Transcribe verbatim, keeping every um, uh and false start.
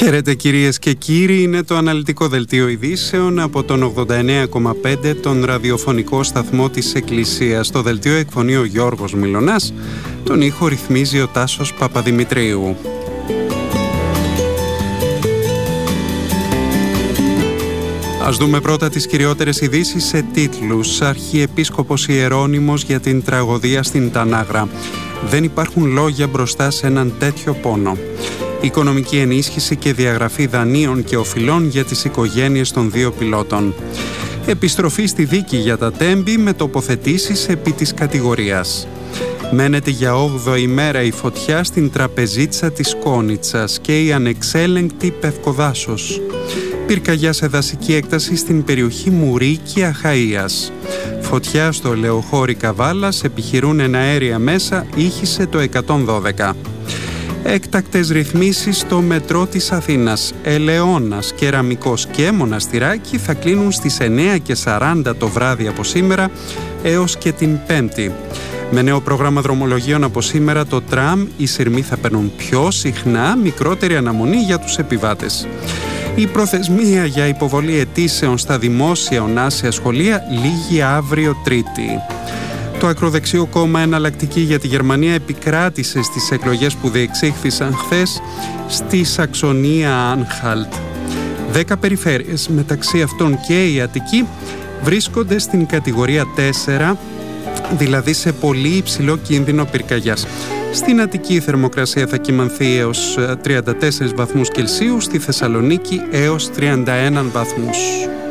Χαίρετε κυρίες και κύριοι, είναι το αναλυτικό δελτίο ειδήσεων από τον ογδόντα εννέα κόμμα πέντε, τον ραδιοφωνικό σταθμό της Εκκλησίας. Το δελτίο εκφωνεί ο Γιώργος Μιλωνάς, τον ήχο ρυθμίζει ο Τάσος Παπαδημητρίου. Ας δούμε πρώτα τις κυριότερες ειδήσεις σε τίτλους. Αρχιεπίσκοπος Ιερώνυμος για την τραγωδία στην Τανάγρα. Δεν υπάρχουν λόγια μπροστά σε έναν τέτοιο πόνο. Οικονομική ενίσχυση και διαγραφή δανείων και οφειλών για τις οικογένειες των δύο πιλότων. Επιστροφή στη δίκη για τα Τέμπη με τοποθετήσεις επί της κατηγορίας. Μένεται για όγδοη μέρα η φωτιά στην τραπεζίτσα της Κόνιτσας και η ανεξέλεγκτη Πευκοδάσος. Πυρκαγιά σε δασική έκταση στην περιοχή Μουρίκη Αχαΐας. Φωτιά στο Λεωχώρη Καβάλας, επιχειρούν εναέρια μέσα, ήχησε το εκατόν δώδεκα. Έκτακτες ρυθμίσεις στο μετρό της Αθήνας. Ελαιώνας, Κεραμικός και Μοναστηράκι θα κλείνουν στις εννέα και σαράντα το βράδυ από σήμερα έως και την Πέμπτη. Με νέο πρόγραμμα δρομολογίων από σήμερα, το τραμ, οι σειρμοί θα παίρνουν πιο συχνά, μικρότερη αναμονή για τους επιβάτες. Η προθεσμία για υποβολή αιτήσεων στα δημόσια ονάσια σχολεία λήγει αύριο Τρίτη. Το ακροδεξιό κόμμα Εναλλακτική για τη Γερμανία επικράτησε στις εκλογές που διεξήχθησαν χθες στη Σαξονία Άνχαλτ. Δέκα περιφέρειες, μεταξύ αυτών και η Αττική, βρίσκονται στην κατηγορία τέσσερα, δηλαδή σε πολύ υψηλό κίνδυνο πυρκαγιάς. Στην Αττική η θερμοκρασία θα κυμανθεί έως τριάντα τέσσερις βαθμούς Κελσίου, στη Θεσσαλονίκη έως τριάντα ένα βαθμούς.